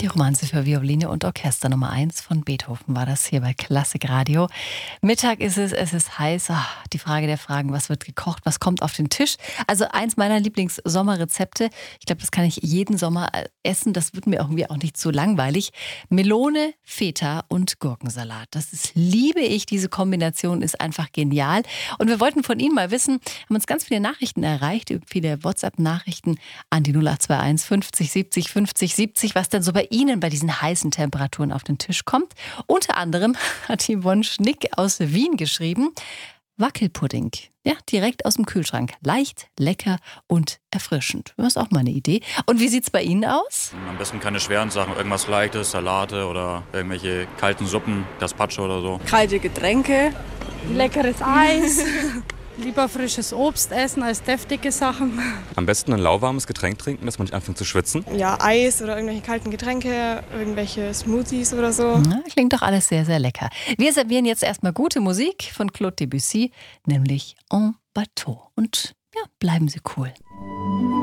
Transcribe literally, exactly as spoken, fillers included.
Die Romanze für Violine und Orchester Nummer eins von Beethoven war das hier bei Klassik Radio. Mittag ist es, es ist heiß. Ach, die Frage der Fragen, was wird gekocht, was kommt auf den Tisch? Also eins meiner Lieblings-Sommerrezepte. Ich glaube, das kann ich jeden Sommer essen. Das wird mir irgendwie auch nicht zu langweilig. Melone, Feta und Gurkensalat. Das ist, liebe ich. Diese Kombination ist einfach genial. Und wir wollten von Ihnen mal wissen, haben uns ganz viele Nachrichten erreicht, viele WhatsApp-Nachrichten an die null acht zwei eins fünfzig siebzig fünfzig siebzig, was denn so bei Ihnen bei diesen heißen Temperaturen auf den Tisch kommt. Unter anderem hat Yvonne Schnick aus Wien geschrieben, Wackelpudding. Ja, direkt aus dem Kühlschrank. Leicht, lecker und erfrischend. Das ist auch mal eine Idee. Und wie sieht's bei Ihnen aus? Am besten keine schweren Sachen, irgendwas Leichtes, Salate oder irgendwelche kalten Suppen, Gazpacho oder so. Kalte Getränke, leckeres Eis. Lieber frisches Obst essen als deftige Sachen. Am besten ein lauwarmes Getränk trinken, dass man nicht anfängt zu schwitzen. Ja, Eis oder irgendwelche kalten Getränke, irgendwelche Smoothies oder so. Na, klingt doch alles sehr, sehr lecker. Wir servieren jetzt erstmal gute Musik von Claude Debussy, nämlich En Bateau. Und ja, bleiben Sie cool.